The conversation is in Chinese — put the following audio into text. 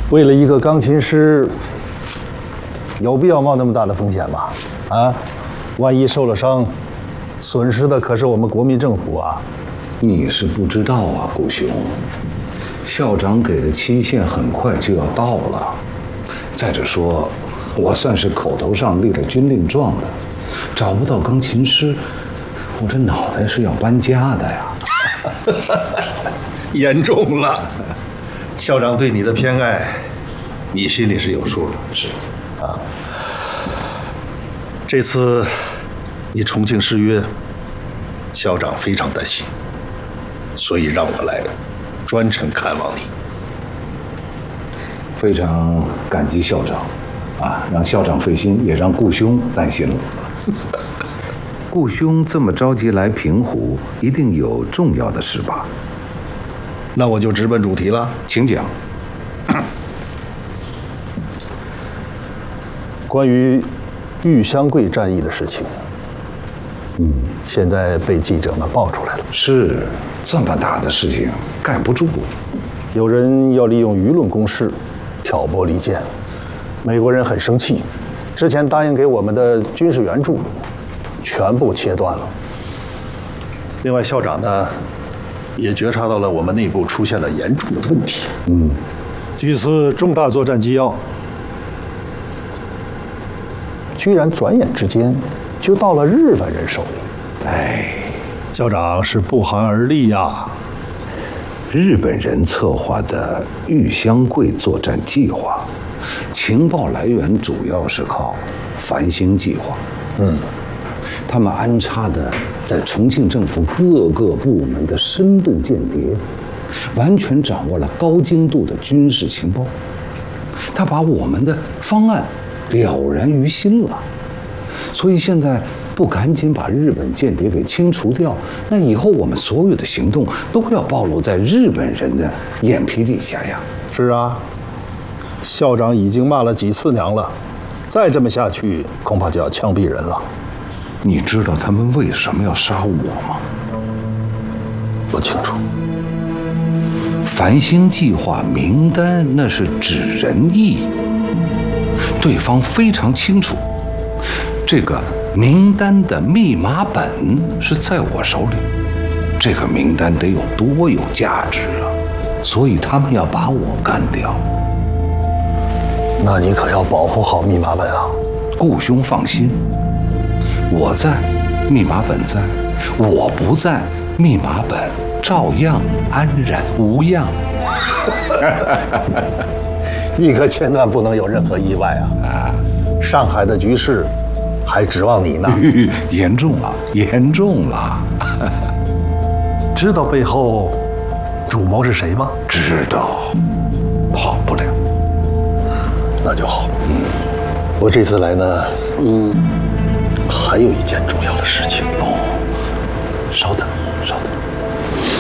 为了一个钢琴师，有必要冒那么大的风险吗？啊，万一受了伤，损失的可是我们国民政府啊！ 你是不知道啊，顾兄，校长给的期限很快就要到了。再者说，我算是口头上立了军令状的，找不到钢琴师，我这脑袋是要搬家的呀。 严重了，校长对你的偏爱，你心里是有数的。 是， 啊，这次你重庆失约，校长非常担心，所以让我来专程看望你。 非常感激校长，啊，让校长费心，也让顾兄担心了。顾兄这么着急来平湖，一定有重要的事吧？ 那我就直奔主题了， 请讲。 关于玉香桂战役的事情，现在被记者们爆出来了。 是，这么大的事情盖不住。 有人要利用舆论攻势，挑拨离间。美国人很生气，之前答应给我们的军事援助，全部切断了。另外，校长呢，也觉察到了我们内部出现了严重的问题。据此重大作战机要，居然转眼之间就到了日本人手里。 哎， 校长是不寒而栗呀。 日本人策划的玉香桂作战计划，情报来源主要是靠繁星计划。他们安插的在重庆政府各个部门的深度间谍，完全掌握了高精度的军事情报。他把我们的方案了然于心了，所以现在不赶紧把日本间谍给清除掉，那以后我们所有的行动都要暴露在日本人的眼皮底下呀。 是啊，校长已经骂了几次娘了，再这么下去，恐怕就要枪毙人了。 你知道他们为什么要杀我吗？ 不清楚。 繁星计划名单那是指人意，对方非常清楚，这个名单的密码本是在我手里，这个名单得有多有价值啊！所以他们要把我干掉。 那你可要保护好密码本啊！ 顾兄放心，我在，密码本在；我不在，密码本照样安然无恙。 你可千万不能有任何意外啊！上海的局势还指望你呢。 严重了，严重了。 知道背后主谋是谁吗？ 知道，跑不了。 那就好。我这次来呢，还有一件重要的事情。 哦，稍等。